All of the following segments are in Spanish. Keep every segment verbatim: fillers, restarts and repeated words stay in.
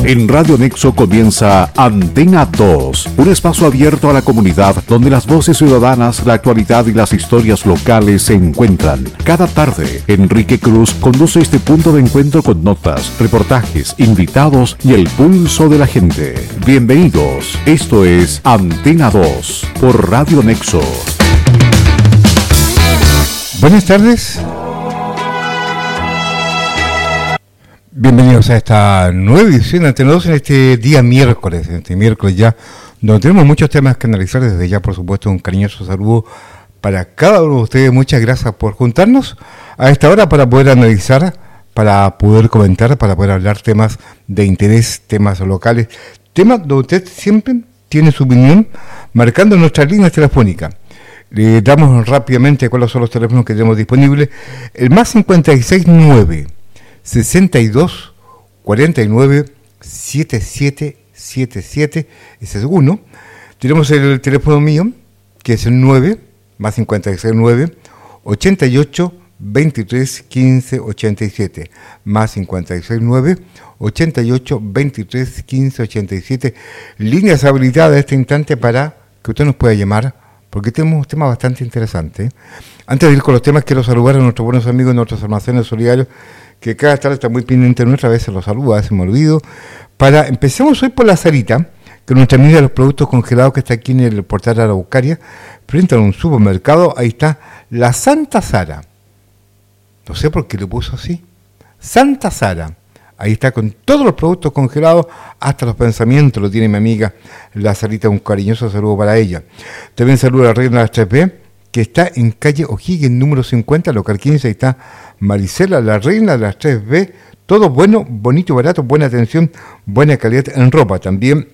En Radio Nexo comienza Antena dos, un espacio abierto a la comunidad donde las voces ciudadanas, la actualidad y las historias locales se encuentran. Cada tarde, Enrique Cruz conduce este punto de encuentro con notas, reportajes, invitados y el pulso de la gente. Bienvenidos, esto es Antena dos por Radio Nexo. Buenas tardes. Bienvenidos a esta nueva edición de Antena dos en este día miércoles, en este miércoles ya, donde tenemos muchos temas que analizar. Desde ya, por supuesto, un cariñoso saludo para cada uno de ustedes. Muchas gracias por juntarnos a esta hora para poder analizar, para poder comentar, para poder hablar temas de interés, temas locales, temas donde usted siempre tiene su opinión, marcando nuestras líneas telefónicas. Le damos rápidamente cuáles son los teléfonos que tenemos disponibles. El más cincuenta y seis nueve sesenta y dos cuarenta y nueve setenta y siete setenta y siete, ese es uno. Tenemos el teléfono mío, que es el nueve, más cincuenta y seis nueve, ochenta y ocho, veintitrés, quince, ochenta y siete, más cincuenta y seis nueve, ochenta y ocho, veintitrés, quince, ochenta y siete. Líneas habilitadas a este instante para que usted nos pueda llamar, porque tenemos un tema bastante interesante. Antes de ir con los temas, quiero saludar a nuestros buenos amigos de nuestros almacenes solidarios, que cada tarde está muy pendiente de nuestra, a veces los saluda, a veces me olvido. Para, empecemos hoy por la Sarita, que es nuestra amiga de los productos congelados que está aquí en el portal de Araucaria, frente a un supermercado. Ahí está la Santa Sara. No sé por qué lo puso así. Santa Sara. Ahí está con todos los productos congelados, hasta los pensamientos lo tiene mi amiga la Sarita. Un cariñoso saludo para ella. También saludo a la Reina de las tres B, que está en calle O'Higgins, número cincuenta, local quince. Ahí está Marisela, la Reina de las tres B. Todo bueno, bonito y barato, buena atención, buena calidad en ropa. También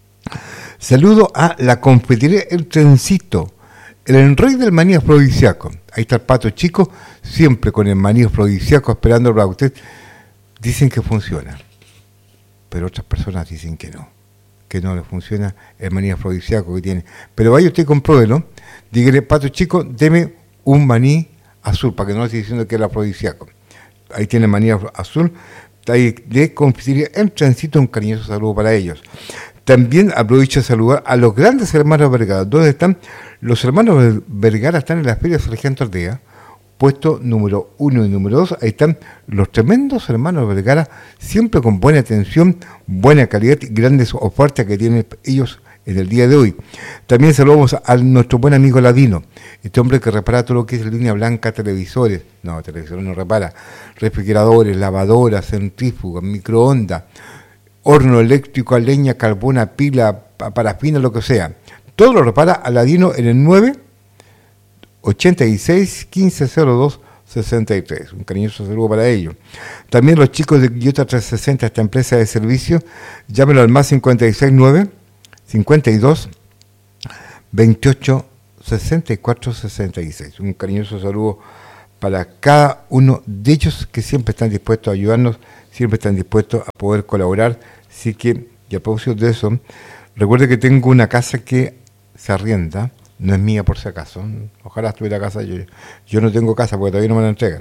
saludo a la confitería El Trencito, el rey del maní afrodisíaco. Ahí está el Pato Chico, siempre con el maní afrodisíaco esperando para usted. Dicen que funciona, pero otras personas dicen que no, que no le funciona el maní afrodisíaco que tiene. Pero vaya usted y compruébelo, dígale: Pato Chico, deme un maní azul, para que no le esté diciendo que es el afrodisíaco. Ahí tiene maní azul, ahí de confitería El Trencito. Un cariñoso saludo para ellos. También aprovecho de saludar a los grandes hermanos Vergara. ¿Dónde están? Los hermanos Vergara están en la Feria Sargento Ardea, puesto número uno y número dos. Ahí están los tremendos hermanos Vergara, siempre con buena atención, buena calidad y grandes ofertas que tienen ellos en el día de hoy. También saludamos a nuestro buen amigo Ladino, este hombre que repara todo lo que es línea blanca, televisores, no, televisores no repara, refrigeradores, lavadoras, centrífugas, microondas, horno eléctrico a leña, carbón, a pila, a parafina, lo que sea. Todo lo repara a Ladino en el nueve ochenta y seis, quince cero dos, sesenta y tres. Un cariñoso saludo para ellos. También los chicos de Quillota trescientos sesenta, esta empresa de servicio, llámenlo al más cincuenta y seis nueve, cincuenta y dos, veintiocho, sesenta y cuatro, sesenta y seis. Un cariñoso saludo para cada uno de ellos, que siempre están dispuestos a ayudarnos, siempre están dispuestos a poder colaborar. Así que, y a propósito de eso, recuerde que tengo una casa que se arrienda. No es mía, por si acaso. Ojalá estuviera casa. Yo, yo no tengo casa porque todavía no me la entregan.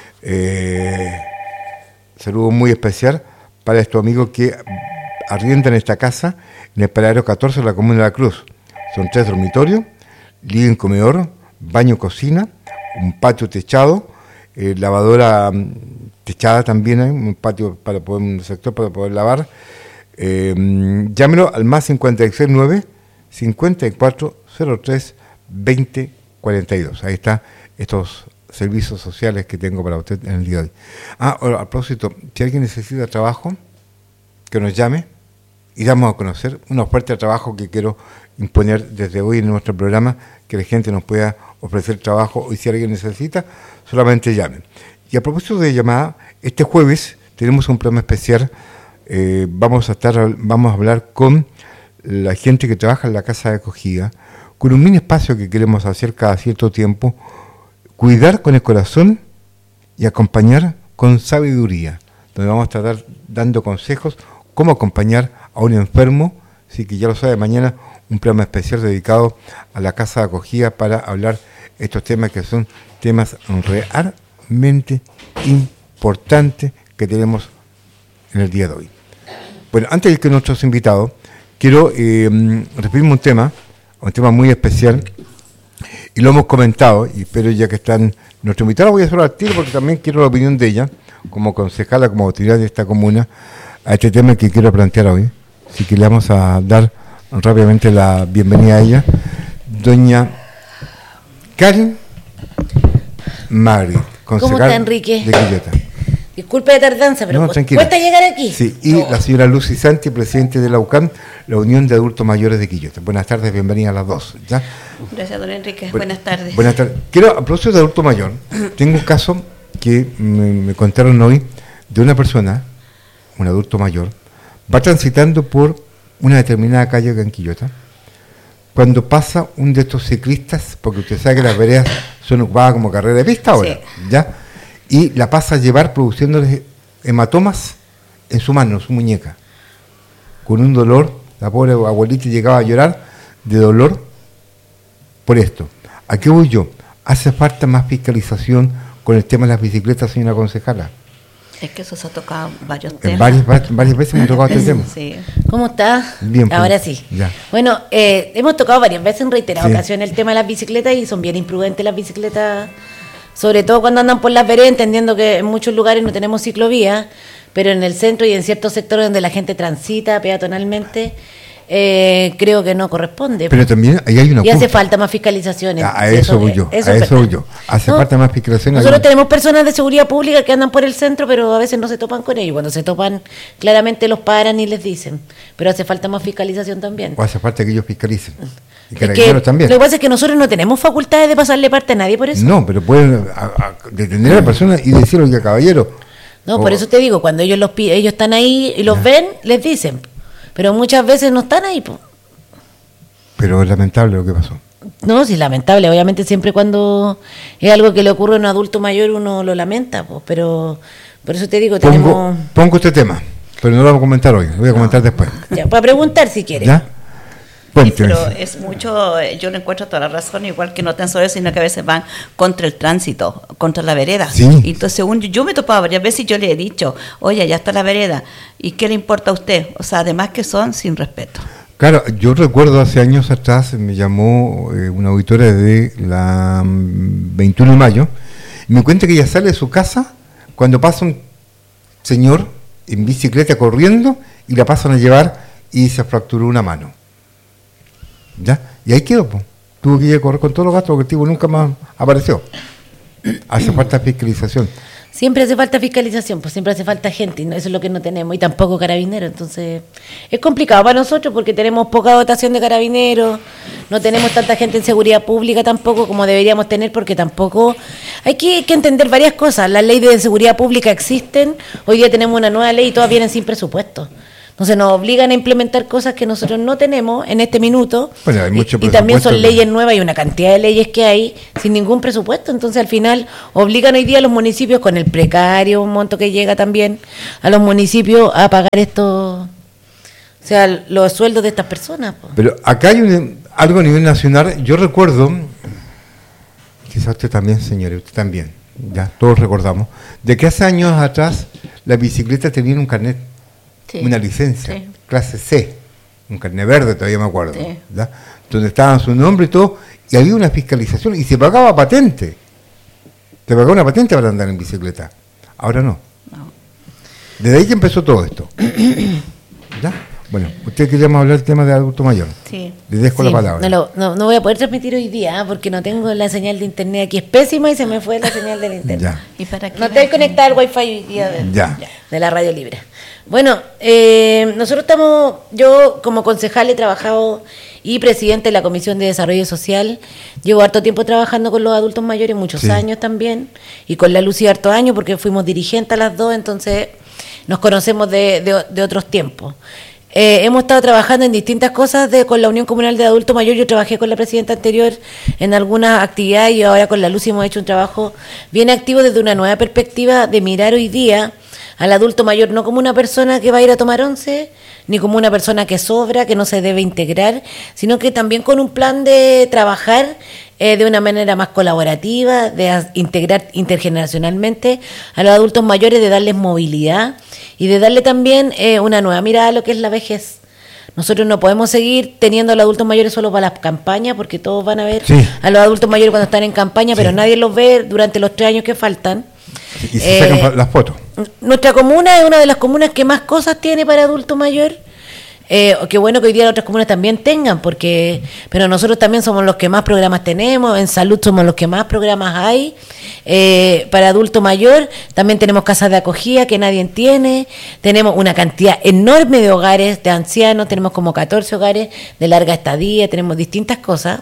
Eh, saludo muy especial para estos amigos que arriendan esta casa en el paradero catorce de la Comuna de la Cruz. Son tres dormitorios, living, comedor, baño, cocina, un patio techado, eh, lavadora techada también, hay un patio para poder, un sector para poder lavar. Eh, llámelo al más cincuenta y seis nueve, cincuenta y cuatro, cero tres, veinte, cuarenta y dos. Ahí está estos servicios sociales que tengo para usted en el día de hoy. Ah, ahora, a propósito, si alguien necesita trabajo, que nos llame y damos a conocer una oferta de trabajo que quiero imponer desde hoy en nuestro programa, que la gente nos pueda ofrecer trabajo, y si alguien necesita, solamente llame. Y a propósito de llamada, este jueves tenemos un programa especial. Eh, vamos a estar, vamos a hablar con la gente que trabaja en la casa de acogida, con un mini espacio que queremos hacer cada cierto tiempo: cuidar con el corazón y acompañar con sabiduría, donde vamos a estar dando consejos cómo acompañar a un enfermo. Así que ya lo sabe, mañana un programa especial dedicado a la casa de acogida para hablar estos temas que son temas realmente importantes que tenemos en el día de hoy. Bueno, antes de que nuestros invitados, quiero eh, referirme a un tema, un tema muy especial, y lo hemos comentado, y espero ya que están nuestros invitados, voy a hacerlo al tiro porque también quiero la opinión de ella, como concejala, como autoridad de esta comuna, a este tema que quiero plantear hoy. Así que le vamos a dar rápidamente la bienvenida a ella, doña Karen Magri, concejal. ¿Cómo está, Enrique? De Quillota. Disculpe de tardanza, pero No, cuesta llegar aquí. Sí, y no. La señora Lucy Santi, presidente de la U C A M, la Unión de Adultos Mayores de Quillota. Buenas tardes, bienvenida a las dos. ¿Ya? Gracias, don Enrique. Bu- buenas tardes. Buenas tardes. Quiero, a propósito de adulto mayor, tengo un caso que me, me contaron hoy de una persona, un adulto mayor, va transitando por una determinada calle acá en Quillota, cuando pasa un de estos ciclistas, porque usted sabe que las veredas son ocupadas como carrera de pista ahora, Sí. ¿ya? Y la pasa a llevar produciéndole hematomas en su mano, en su muñeca, con un dolor. La pobre abuelita llegaba a llorar de dolor por esto. ¿A qué voy yo? Hace falta más fiscalización con el tema de las bicicletas, señora concejala. Es que eso se ha tocado varios En temas. varias, varias veces me ha tocado este tema. Sí. ¿Cómo está? Bien, pues, Ahora sí. ya. Bueno, eh, hemos tocado varias veces en reiteradas Sí. ocasiones el tema de las bicicletas y son bien imprudentes las bicicletas, sobre todo cuando andan por las veredas, entendiendo que en muchos lugares no tenemos ciclovía, pero en el centro y en ciertos sectores donde la gente transita peatonalmente, eh, creo que no corresponde. Pero también ahí hay una y hace punta. falta más fiscalizaciones. A, a Sí, eso voy es- yo, eso a es eso verdad. voy yo. Hace No, falta más fiscalización. Nosotros Hay- tenemos personas de seguridad pública que andan por el centro, pero a veces no se topan con ellos. Cuando se topan, claramente los paran y les dicen. Pero hace falta más fiscalización también. O hace falta que ellos fiscalicen. Y Es carabineros que también. lo que pasa es que nosotros no tenemos facultades de pasarle parte a nadie por eso. No, pero pueden a- a- detener a la persona y decirle, oiga, caballero. No, o- por eso te digo, cuando ellos los pi- ellos están ahí y los Ya. ven, les dicen. Pero muchas veces no están ahí. Po. Pero es lamentable lo que pasó. No, sí, lamentable. Obviamente siempre cuando es algo que le ocurre a un adulto mayor uno lo lamenta, pues, pero por eso te digo, Pongo, tenemos... pongo este tema, pero no lo vamos a comentar hoy, lo voy a comentar después. Ya, para preguntar si quieres. ¿Ya? Sí, Cuénteme. pero es mucho, eh, yo le encuentro toda la razón, igual que no tan solo eso, sino que a veces van contra el tránsito, contra la vereda. Sí. Y entonces, según yo, yo me he topado varias veces y yo le he dicho, oye, ya está la vereda, ¿y qué le importa a usted? O sea, además que son sin respeto. Claro, yo recuerdo hace años atrás, me llamó eh, una auditora de la mm, veintiuno de mayo, y me cuenta que ella sale de su casa cuando pasa un señor en bicicleta corriendo y la pasan a llevar y se fracturó una mano. ¿Ya? Y ahí quedó, pues. Tuvo que ir a correr con todos los gastos porque el tipo nunca más apareció. Hace falta fiscalización. Siempre hace falta fiscalización, pues siempre hace falta gente, y no- eso es lo que no tenemos, y tampoco carabineros. Entonces, es complicado para nosotros porque tenemos poca dotación de carabineros, no tenemos tanta gente en seguridad pública tampoco como deberíamos tener, porque tampoco. Hay que, que entender varias cosas. Las leyes de seguridad pública existen, hoy día tenemos una nueva ley y todas vienen sin presupuesto. Entonces nos obligan a implementar cosas que nosotros no tenemos en este minuto. Bueno, hay y, mucho y también son presupuesto, leyes nuevas y una cantidad de leyes que hay sin ningún presupuesto. Entonces al final obligan hoy día a los municipios con el precario, un monto que llega también a los municipios a pagar estos, o sea, los sueldos de estas personas. Po. Pero acá hay un- algo a nivel nacional. Yo recuerdo, quizás usted también, señores, usted también, ya todos recordamos, de que hace años atrás la bicicleta tenía un carnet, Sí. una licencia, Sí. clase C, un carnet verde, todavía me acuerdo, Sí. ¿ya? Donde estaba su nombre y todo, y había una fiscalización y se pagaba patente. Se pagaba una patente para andar en bicicleta. Ahora no. No. Desde ahí que empezó todo esto. ¿Ya? Bueno, usted queríamos hablar del tema de adulto mayor. Sí. Le dejo Sí, la palabra. No, lo- no, no voy a poder transmitir hoy día ¿ah? porque no tengo la señal de internet aquí, es pésima y se me fue la señal del internet. Ya. ¿Y para qué No va? te hay conectada al wifi hoy día de, Ya. de la radio libre. Bueno, eh, nosotros estamos, yo como concejal he trabajado y presidente de la Comisión de Desarrollo Social, llevo harto tiempo trabajando con los adultos mayores, muchos Sí. años también, y con la Lucy harto años porque fuimos dirigentes a las dos, entonces nos conocemos de, de, de otros tiempos. Eh, hemos estado trabajando en distintas cosas de, con la Unión Comunal de Adulto Mayor. Yo trabajé con la presidenta anterior en algunas actividades y ahora con la Lucy hemos hecho un trabajo bien activo desde una nueva perspectiva de mirar hoy día al adulto mayor no como una persona que va a ir a tomar once, ni como una persona que sobra, que no se debe integrar, sino que también con un plan de trabajar eh, de una manera más colaborativa, de a- integrar intergeneracionalmente a los adultos mayores, de darles movilidad y de darle también eh, una nueva mirada a lo que es la vejez. Nosotros no podemos seguir teniendo a los adultos mayores solo para las campañas, porque todos van a ver Sí. a los adultos mayores cuando están en campaña, pero Sí. nadie los ve durante los tres años que faltan. Y se Eh, sacan fa- las fotos. Nuestra comuna es una de las comunas que más cosas tiene para adulto mayor. Eh, qué bueno que hoy día las otras comunas también tengan, porque pero nosotros también somos los que más programas tenemos, en salud somos los que más programas hay. Eh, para adulto mayor también tenemos casas de acogida que nadie tiene, tenemos una cantidad enorme de hogares de ancianos, tenemos como catorce hogares de larga estadía, tenemos distintas cosas.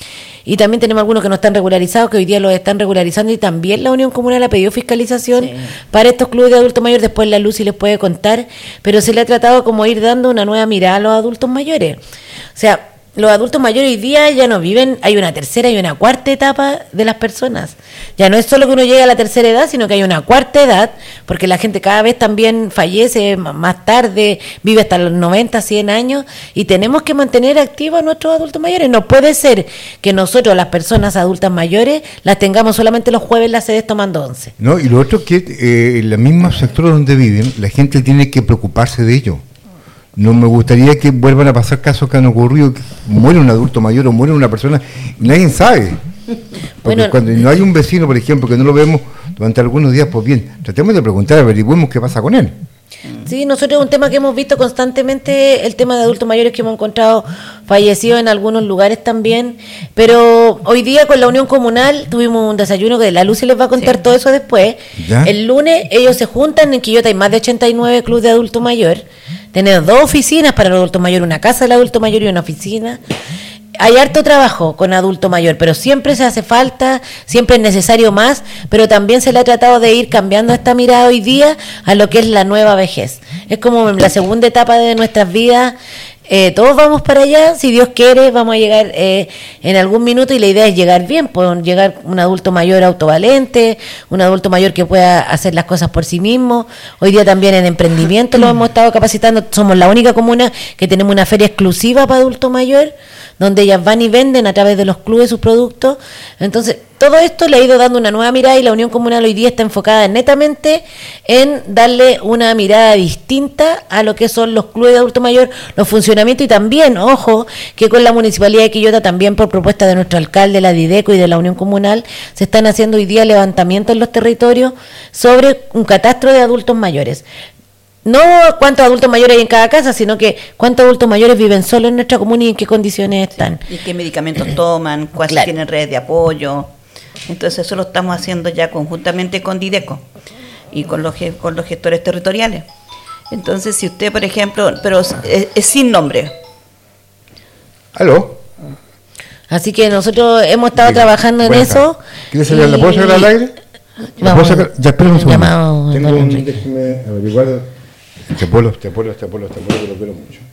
Y también tenemos algunos que no están regularizados, que hoy día los están regularizando, y también la Unión Comunal ha pedido fiscalización Sí. para estos clubes de adultos mayores. Después la Lucy les puede contar, pero se le ha tratado como ir dando una nueva mirada a los adultos mayores. O sea, los adultos mayores hoy día ya no viven, hay una tercera y una cuarta etapa de las personas. Ya no es solo que uno llegue a la tercera edad, sino que hay una cuarta edad, porque la gente cada vez también fallece m- más tarde, vive hasta los noventa, cien años, y tenemos que mantener activos a nuestros adultos mayores. No puede ser que nosotros, las personas adultas mayores, las tengamos solamente los jueves en las sedes tomando once. ¿No? Y lo otro es que eh, en el mismo sector donde viven, la gente tiene que preocuparse de ello. No me gustaría que vuelvan a pasar casos que han ocurrido, que muere un adulto mayor o muere una persona y nadie sabe. Porque Bueno, cuando no hay un vecino, por ejemplo, que no lo vemos durante algunos días, pues bien, tratemos de preguntar, averigüemos qué pasa con él. Sí, nosotros es un tema que hemos visto constantemente, el tema de adultos mayores que hemos encontrado fallecidos en algunos lugares también, pero hoy día con la Unión Comunal tuvimos un desayuno que la Lucy les va a contar Sí. todo eso después. ¿Ya? El lunes ellos se juntan, en Quillota hay más de ochenta y nueve clubes de adulto mayor, tenemos dos oficinas para el adulto mayor, una casa del adulto mayor y una oficina. Hay harto trabajo con adulto mayor, pero siempre se hace falta, siempre es necesario más, pero también se le ha tratado de ir cambiando esta mirada hoy día a lo que es la nueva vejez. Es como la segunda etapa de nuestras vidas. Eh, todos vamos para allá, si Dios quiere, vamos a llegar eh, en algún minuto, y la idea es llegar bien, pues llegar un adulto mayor autovalente, un adulto mayor que pueda hacer las cosas por sí mismo. Hoy día también en emprendimiento lo hemos estado capacitando, somos la única comuna que tenemos una feria exclusiva para adulto mayor, donde ellas van y venden a través de los clubes sus productos. Entonces, todo esto le ha ido dando una nueva mirada, y la Unión Comunal hoy día está enfocada netamente en darle una mirada distinta a lo que son los clubes de adulto mayor, los funcionamientos, y también, ojo, que con la Municipalidad de Quillota, también por propuesta de nuestro alcalde, la Dideco y de la Unión Comunal, se están haciendo hoy día levantamientos en los territorios sobre un catastro de adultos mayores. No cuántos adultos mayores hay en cada casa, sino que cuántos adultos mayores viven solo en nuestra comuna y en qué condiciones están. ¿Y qué medicamentos toman? ¿Cuáles Claro. tienen redes de apoyo? Entonces eso lo estamos haciendo ya conjuntamente con Dideco y con los, ge- con los gestores territoriales. Entonces, si usted, por ejemplo, pero es, es sin nombre. ¿Aló? Así que nosotros hemos estado Diga, trabajando en buenas eso. tardes. ¿Quieres salir? ¿La puedo sacar al aire? ¿La Vamos, puedo sacar? Ya, espera un segundo. llamado Tengo don un... Enrique. Déjeme averiguar. Este polo, este polo, este polo, este polo, que lo quiero mucho.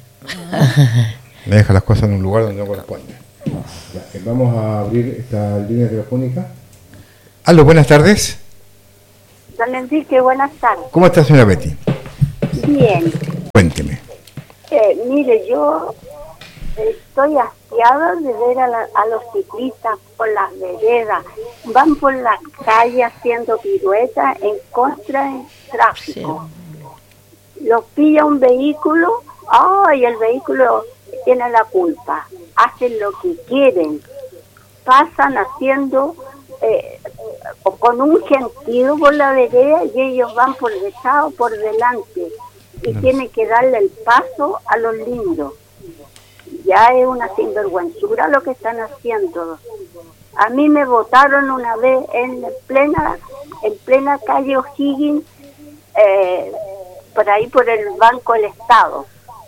Me deja las cosas en un lugar donde no corresponde. Ya, eh, vamos a abrir esta línea telefónica. Aló, buenas tardes. Don Enrique, buenas tardes. ¿Cómo está, señora Betty? Bien. Cuénteme. Eh, mire, yo estoy hastiada de ver a, la- a los ciclistas por las veredas. Van por las calles haciendo piruetas en contra del tráfico. Los pilla un vehículo, ¡ay! El vehículo tiene la culpa. Hacen lo que quieren. Pasan haciendo... Eh, o con un sentido por la vereda, y ellos van por detrás o por delante, y tienen que darle el paso a los lindos. Ya es una sinvergüenzura lo que están haciendo. A mí me votaron una vez en plena en plena calle O'Higgins, eh, por ahí por el Banco del Estado,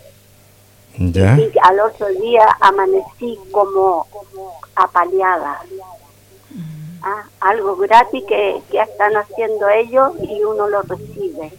¿Ya? y al otro día amanecí como apaleada. Ah, algo gratis que, que están haciendo ellos y uno lo recibe.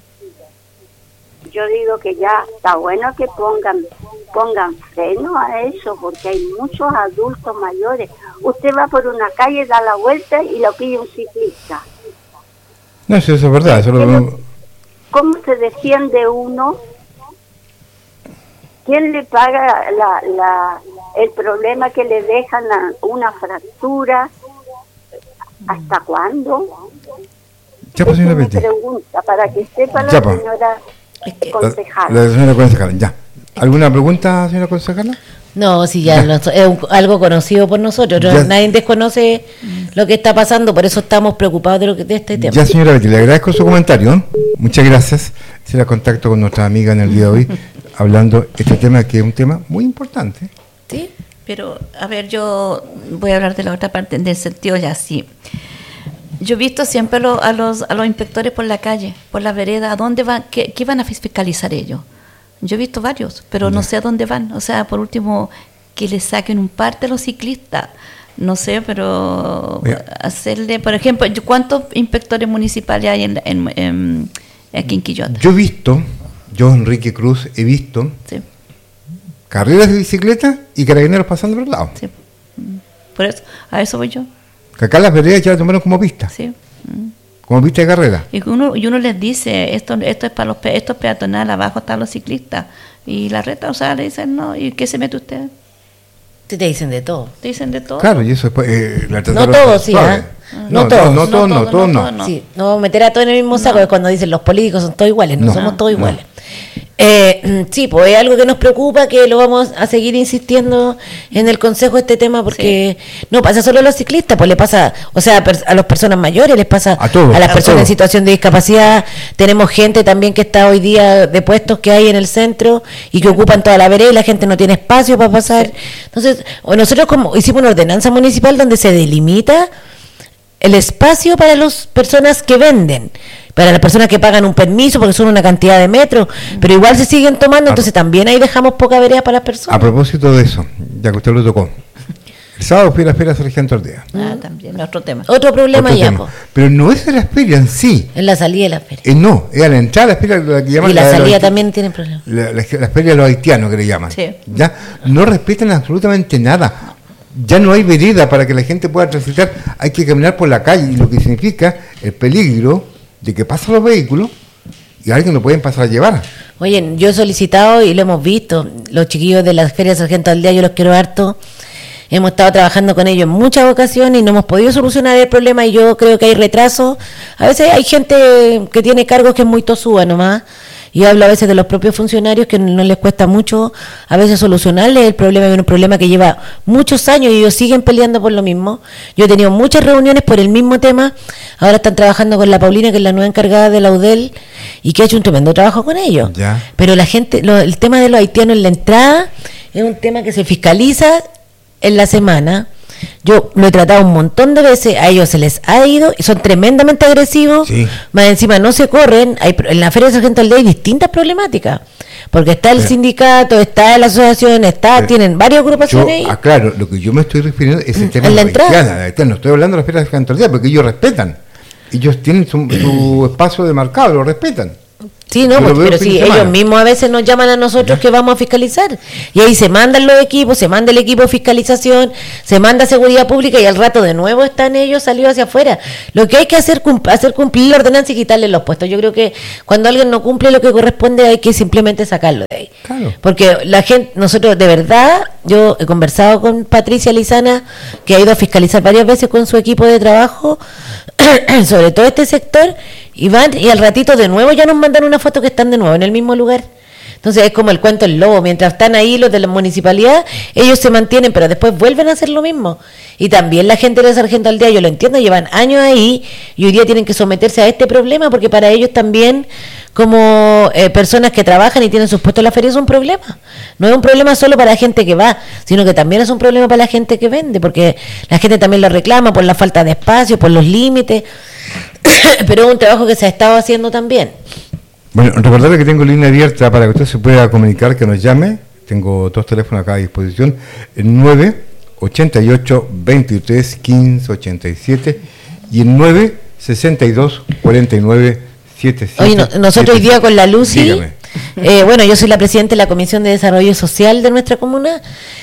Yo digo que ya está bueno que pongan pongan freno a eso, porque hay muchos adultos mayores. Usted va por una calle, da la vuelta y lo pilla un ciclista. No, eso es verdad. Eso lo... ¿Cómo se defiende uno? ¿quién le paga la, la, el problema que le dejan a una fractura? ¿Hasta cuándo? Ya, pues, señora Esa es Betty. mi pregunta, para que sepa la Ya, pues. señora concejala. La, la señora concejala, ya. ¿Alguna pregunta, señora concejala? No, sí, ya, no, es un- algo conocido por nosotros. No- Ya. nadie desconoce lo que está pasando, por eso estamos preocupados de, lo que, de este tema. Ya, señora Betty, le agradezco su comentario. Muchas gracias. Será contacto con nuestra amiga en el día de hoy, hablando este tema que es un tema muy importante. ¿Sí? Pero, a ver, yo voy a hablar de la otra parte, en el sentido ya sí. Yo he visto siempre lo- a los a los inspectores por la calle, por la vereda, ¿a dónde van? ¿Qué, qué van a fiscalizar ellos? Yo he visto varios, pero no sé a dónde van. O sea, por último, que le saquen un parte a los ciclistas. No sé, pero Oiga. hacerle, por ejemplo, yo- ¿cuántos inspectores municipales hay en, en, en- aquí en Quillota? Yo he visto, yo Enrique Cruz, he visto Sí, carreras de bicicleta y carabineros pasando por el lado. sí. Mm. Por eso, a eso voy yo. Que acá las veredas ya la tomaron como pista, Sí. Mm. como pista de carrera. Y uno, y uno les dice, esto esto es para los pe- esto es peatonal, abajo están los ciclistas. Y la reta, o sea, le dicen, no, ¿y qué se mete usted? Sí, te dicen de todo. Te dicen de todo. Claro, y eso después eh, la No trataron todos, sí, suave. ¿ah? No, No todos. no todos, no, No todos todos, no. no todos, Sí, no vamos a meter a todos en el mismo saco, es cuando dicen los políticos son todos iguales, no, No. somos todos No. iguales. Eh, sí, pues es algo que nos preocupa, que lo vamos a seguir insistiendo en el Consejo este tema, porque no pasa solo a los ciclistas, pues le pasa, o sea, a, pers- a las personas mayores, les pasa A todos, las a personas en todos. situación de discapacidad. Tenemos gente también que está hoy día de puestos que hay en el centro y que ocupan toda la vereda y la gente no tiene espacio para pasar. Entonces, o nosotros como hicimos una ordenanza municipal donde se delimita el espacio para las personas que venden, para las personas que pagan un permiso porque son una cantidad de metros, pero igual se siguen tomando, entonces también ahí dejamos poca vereda para las A personas. propósito de eso, ya que usted lo tocó, el sábado fui a la Feria Sargento Ardea. Ah, también, otro tema. Otro problema Otro ya, tema. po, Pero no es de la feria en sí, en la salida de la feria. eh, no, es a la entrada de la feria, la que llaman Y la de los salida haiti- también tiene problemas. La, la- la feria de los haitianos que le llaman. Sí. Ya no respetan absolutamente nada. Ya no hay vereda para que la gente pueda transitar, hay que caminar por la calle, y lo que significa el peligro de que pasan los vehículos y alguien lo pueden pasar a llevar. Oye, yo he solicitado y lo hemos visto, los chiquillos de la Feria Sargento Aldea, yo los quiero harto. Hemos estado trabajando con ellos en muchas ocasiones y no hemos podido solucionar el problema y yo creo que hay retraso. A veces hay gente que tiene cargos que es muy tosúa nomás. Y hablo a veces de los propios funcionarios que no les cuesta mucho a veces solucionarles el problema, es un problema que lleva muchos años y ellos siguen peleando por lo mismo. Yo he tenido muchas reuniones por el mismo tema, ahora están trabajando con la Paulina, que es la nueva encargada de la U D E L, y que ha hecho un tremendo trabajo con ellos. Ya. Pero la gente, lo- el tema de los haitianos en la entrada es un tema que se fiscaliza en la semana. Yo lo he tratado un montón de veces, a ellos se les ha ido y son tremendamente agresivos, Sí. más encima no se corren. Hay, en la Feria de Sargento Aldea hay distintas problemáticas, porque está el Pero- sindicato, está la asociación, está, Pero tienen varias Yo, agrupaciones ahí. aclaro, lo que yo me estoy refiriendo es el tema en de la los entrada. haitianos, de haitianos. No estoy hablando de la feria de Sargento Ardea porque ellos respetan. Ellos tienen su, su espacio demarcado, lo respetan. Sí, no, Yo lo pues, veo pero el fin sí, de semana. ellos mismos a veces nos llaman a nosotros que vamos a fiscalizar. Y ahí se mandan los equipos, se manda el equipo de fiscalización, se manda seguridad pública y al rato de nuevo están ellos salidos hacia afuera. Lo que hay que hacer es hacer cumplir la ordenanza y quitarle los puestos. Yo creo que cuando alguien no cumple lo que corresponde hay que simplemente sacarlo de ahí. Claro. Porque la gente, nosotros de verdad, yo he conversado con Patricia Lizana, que ha ido a fiscalizar varias veces con su equipo de trabajo, sobre todo este sector, y van y al ratito de nuevo ya nos mandan una foto que están de nuevo en el mismo lugar. Entonces es como el cuento del lobo, mientras están ahí los de la municipalidad, ellos se mantienen, pero después vuelven a hacer lo mismo. Y también la gente de Sargento Aldea, yo lo entiendo, llevan años ahí y hoy día tienen que someterse a este problema porque para ellos también, como eh, personas que trabajan y tienen sus puestos en la feria, es un problema. No es un problema solo para la gente que va, sino que también es un problema para la gente que vende, porque la gente también lo reclama por la falta de espacio, por los límites, pero es un trabajo que se ha estado haciendo también. Bueno, recordarle que tengo línea abierta para que usted se pueda comunicar, que nos llame. Tengo dos teléfonos acá a disposición, el nueve ochenta y ocho veintitrés quince ochenta y siete y el nueve sesenta y dos cuarenta y nueve setenta y siete. Oye, no- nosotros hoy día con la Lucy, Dígame. eh, bueno, yo soy la presidenta de la Comisión de Desarrollo Social de nuestra comuna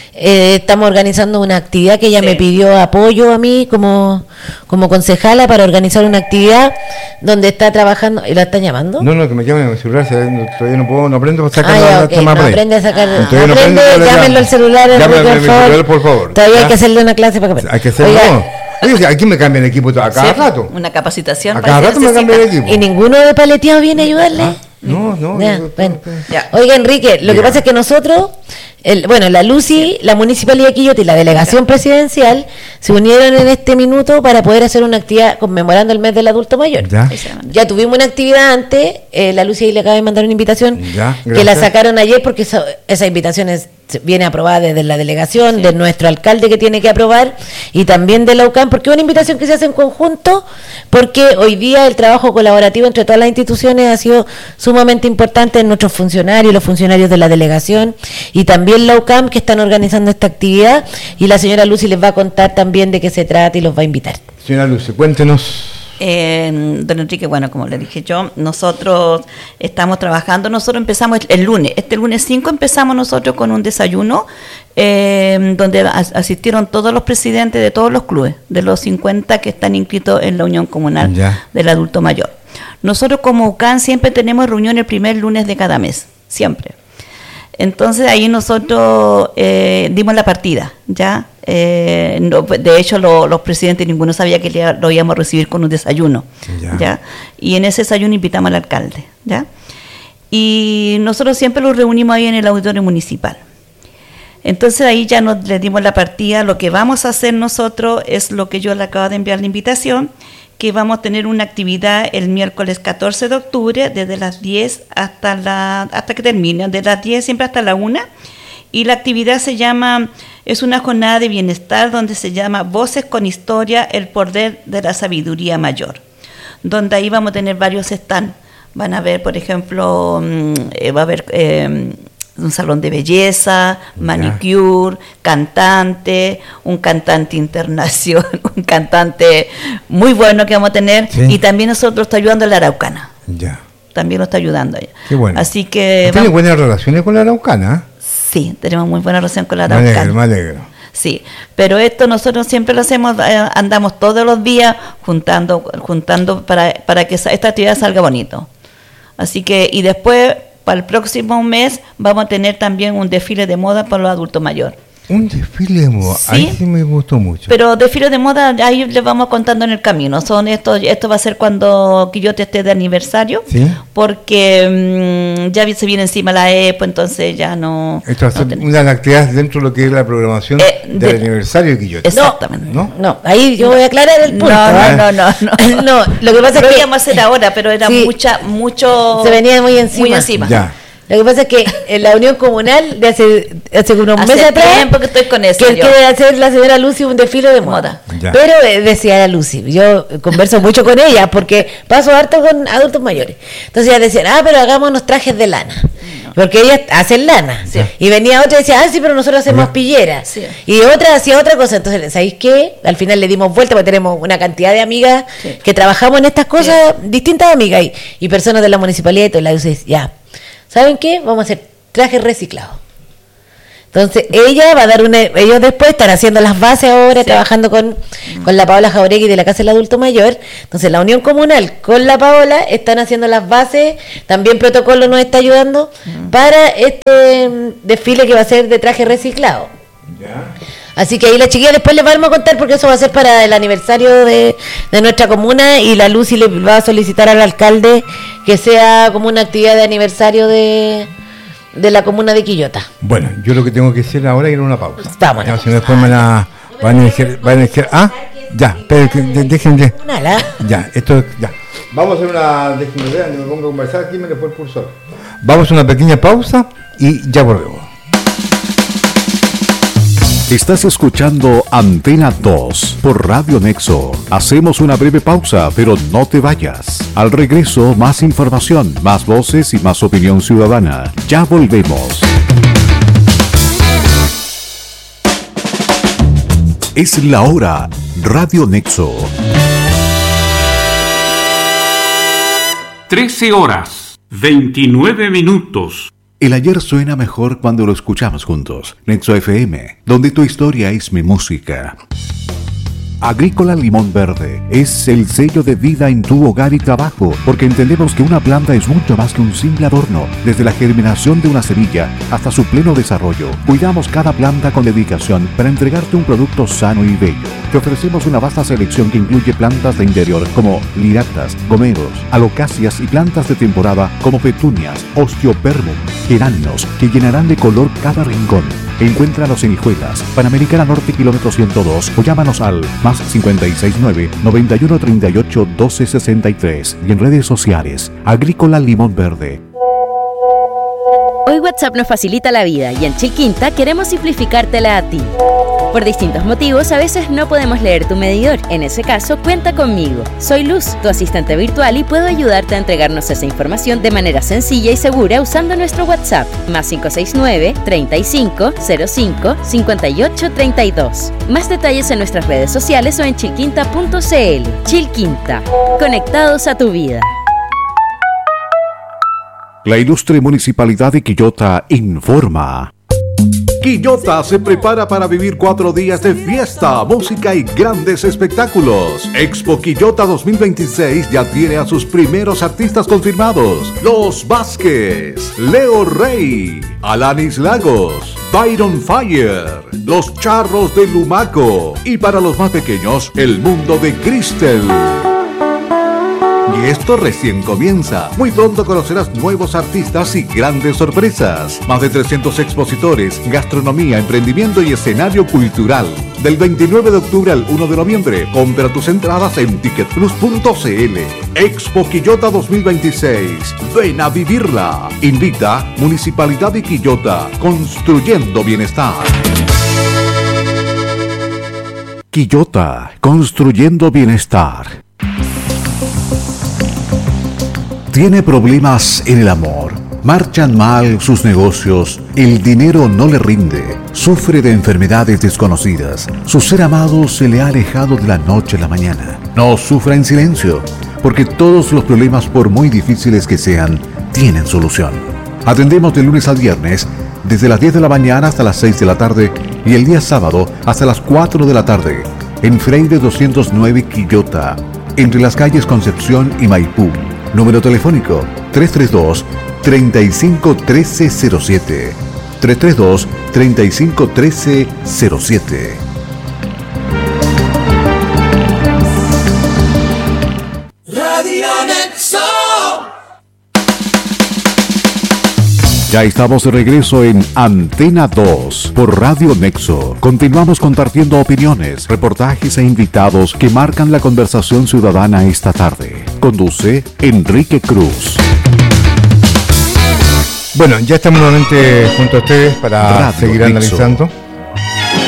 eh, estamos organizando una actividad que ella Sí. me pidió apoyo a mí como, como concejala para organizar una actividad donde está trabajando. ¿Y la están llamando? No, no, que me llamen a mi celular, si no- todavía no puedo, no aprendo a sacar Ah, ya, la ok, toma no, por ahí. aprende a sacar. Todavía no aprende, aprendo, llámenlo llamo. al celular, Enrique, Llámame a mi por favor. celular, por favor. Todavía ¿Ya? hay que hacerle una clase para que Hay que hacerlo. Oiga, Oye, aquí me cambian el equipo a cada Sí, rato. Una capacitación. A para cada que rato me necesita. cambian el equipo. ¿y ninguno de paleteado viene a ayudarle? Ah, no, no. Ya, yo- bueno. Ya. Oiga, Enrique, lo que Diga. pasa es que nosotros, el, bueno, la Lucy, la Municipalidad de Quillota y la Delegación Presidencial se unieron en este minuto para poder hacer una actividad conmemorando el mes del adulto mayor. Ya. Ya tuvimos una actividad antes, eh, la Lucy ahí le acaba de mandar una invitación, Ya, que la gracias. sacaron ayer porque esa, esa invitación es- viene aprobada desde la delegación, de nuestro alcalde que tiene que aprobar, y también de la U C A M, porque es una invitación que se hace en conjunto, porque hoy día el trabajo colaborativo entre todas las instituciones ha sido sumamente importante en nuestros funcionarios, los funcionarios de la delegación, y también la U C A M que están organizando esta actividad, y la señora Lucy les va a contar también de qué se trata y los va a invitar. Señora Luce, cuéntenos. Eh, don Enrique, bueno, como le dije yo, nosotros estamos trabajando, nosotros empezamos el, el lunes, este lunes cinco empezamos nosotros con un desayuno eh, donde as- asistieron todos los presidentes de todos los clubes, de los cincuenta que están inscritos en la Unión Comunal Ya. del Adulto Mayor. Nosotros como U C A M siempre tenemos reunión el primer lunes de cada mes, siempre. Entonces ahí nosotros eh, dimos la partida, ¿ya? Eh, no, de hecho lo- los presidentes ninguno sabía que le- lo íbamos a recibir con un desayuno, Ya. ¿ya? Y en ese desayuno invitamos al alcalde, ¿ya? Y nosotros siempre los reunimos ahí en el auditorio municipal. Entonces ahí ya nos le dimos la partida. Lo que vamos a hacer nosotros es lo que yo le acabo de enviar la invitación, que vamos a tener una actividad el miércoles catorce de octubre, desde las diez hasta la hasta que termine, de las diez siempre hasta la una. Y la actividad se llama, es una jornada de bienestar donde se llama Voces con Historia, el poder de la sabiduría mayor, donde ahí vamos a tener varios stands. Van a ver, por ejemplo, mm, eh, va a haber eh, un salón de belleza, manicure, cantante, un cantante internacional, un cantante muy bueno que vamos a tener, Sí. y también nosotros está ayudando a la Araucana, Ya. también nos está ayudando ella. Qué bueno. Así que ¿Tiene vamos- buenas relaciones con la Araucana? sí, tenemos muy buena relación con la Me alegro, me Araucana. alegro. Sí, pero esto nosotros siempre lo hacemos, eh, andamos todos los días juntando, juntando para, para que esa- esta actividad salga bonito. Así que, y después, para el próximo mes, vamos a tener también un desfile de moda para los adultos mayores. Un desfile de moda. Sí. Ahí sí me gustó mucho. Pero desfiles de moda, ahí les vamos contando en el camino. Son estos, esto va a ser cuando Quillota esté de aniversario, Sí. porque mm, ya se viene encima la Expo, entonces ya no... Esto va a no ser ten- una de las actividades dentro de lo que es la programación Eh, del de- aniversario de Quillota. Exactamente. ¿No? No, ahí yo voy a aclarar el No, punto. ¿eh? no, no, no, no. No, lo que pasa Lo es que íbamos a hacer ahora, pero era Sí. mucha, mucho... Se venía muy encima. Muy encima. Ya. Lo que pasa es que en la unión comunal de hace, hace unos Hace meses atrás tiempo que estoy con eso que yo. quiere hacer la señora Lucy un desfile de moda. Moda. Ya. Pero eh, decía la Lucy, yo converso mucho con ella porque paso harto con adultos mayores. Entonces ella decía, ah, pero hagamos unos trajes de lana. Porque ella hace lana. Sí. Y venía otra y decía, ah, sí, pero nosotros hacemos Ya. pilleras. Sí. Y otra hacía otra cosa. Entonces, ¿sabéis qué? Al final le dimos vuelta porque tenemos una cantidad de amigas Sí. que trabajamos en estas cosas, distintas amigas y, y personas de la municipalidad y todo. Y la Lucy dice, ya, ¿saben qué? Vamos a hacer trajes reciclados. Entonces ella va a dar una, ellos después están haciendo las bases ahora, Sí. trabajando con, con la Paola Jauregui de la Casa del Adulto Mayor. Entonces la Unión Comunal con la Paola están haciendo las bases, también Protocolo nos está ayudando para este mm, desfile que va a ser de traje reciclado. Así que ahí la chiquilla después les vamos a contar porque eso va a ser para el aniversario de, de nuestra comuna y la Lucy le va a solicitar al alcalde que sea como una actividad de aniversario de, de la comuna de Quillota. Bueno, yo lo que tengo que hacer ahora es ir a una pausa. Vámonos. Ya, si no, después me la van a elegir, van a elegir. Ah, ya, pero que de- dejen de. Nada. Ya, esto, ya. Vamos a hacer una. Déjenme ver, me pongo a conversar aquí, me le fue el cursor. Vamos a una pequeña pausa y ya volvemos. Estás escuchando Antena dos por Radio Nexo. Hacemos una breve pausa, pero no te vayas. Al regreso, más información, más voces y más opinión ciudadana. Ya volvemos. Es la hora. Radio Nexo. trece horas, veintinueve minutos. El ayer suena mejor cuando lo escuchamos juntos. Nexo F M, donde tu historia es mi música. Agrícola Limón Verde es el sello de vida en tu hogar y trabajo, porque entendemos que una planta es mucho más que un simple adorno. Desde la germinación de una semilla hasta su pleno desarrollo, cuidamos cada planta con dedicación para entregarte un producto sano y bello. Te ofrecemos una vasta selección que incluye plantas de interior como liractas, gomeros, alocacias y plantas de temporada como petunias, osteopermum, geranios, que llenarán de color cada rincón. Encuéntranos en Hijuelas, Panamericana Norte, kilómetro ciento dos, o llámanos al más cincuenta y seis nueve, noventa y uno treinta y ocho, doce sesenta y tres y en redes sociales, Agrícola Limón Verde. Hoy WhatsApp nos facilita la vida y en Chilquinta queremos simplificártela a ti. Por distintos motivos, a veces no podemos leer tu medidor. En ese caso, cuenta conmigo. Soy Luz, tu asistente virtual, y puedo ayudarte a entregarnos esa información de manera sencilla y segura usando nuestro WhatsApp, más cinco seis nueve, treinta y cinco, cero cinco, cincuenta y ocho, treinta y dos. Más detalles en nuestras redes sociales o en chilquinta punto c l. Chilquinta, conectados a tu vida. La ilustre Municipalidad de Quillota informa. Quillota se prepara para vivir cuatro días de fiesta, música y grandes espectáculos. Expo Quillota dos mil veintiséis ya tiene a sus primeros artistas confirmados. Los Vázquez, Leo Rey, Alanis Lagos, Byron Fire, Los Charros de Lumaco y para los más pequeños, El Mundo de Cristel. Y esto recién comienza. Muy pronto conocerás nuevos artistas y grandes sorpresas. Más de trescientos expositores, gastronomía, emprendimiento y escenario cultural. Del veintinueve de octubre al uno de noviembre. Compra tus entradas en ticket plus punto c l. Expo Quillota dos mil veintiséis. Ven a vivirla. Invita Municipalidad de Quillota. Construyendo bienestar. Quillota. Construyendo bienestar. ¿Tiene problemas en el amor? ¿Marchan mal sus negocios? ¿El dinero no le rinde? ¿Sufre de enfermedades desconocidas? ¿Su ser amado se le ha alejado de la noche a la mañana? No sufra en silencio, porque todos los problemas, por muy difíciles que sean, tienen solución. Atendemos de lunes al viernes, desde las diez de la mañana hasta las seis de la tarde y el día sábado hasta las cuatro de la tarde, en Freire doscientos nueve Quillota, entre las calles Concepción y Maipú. Número telefónico tres tres dos, treinta y cinco, trece cero siete. tres tres dos, treinta y cinco, trece cero siete. Radio Nexo. Ya estamos de regreso en Antena dos por Radio Nexo. Continuamos compartiendo opiniones, reportajes e invitados que marcan la conversación ciudadana esta tarde. Conduce Enrique Cruz. Bueno, ya estamos nuevamente junto a ustedes para Radio seguir Nexo. analizando